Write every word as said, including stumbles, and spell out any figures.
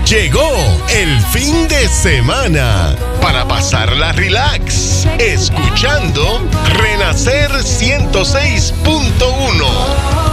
Llegó el fin de semana para pasarla relax, escuchando Renacer ciento seis punto uno.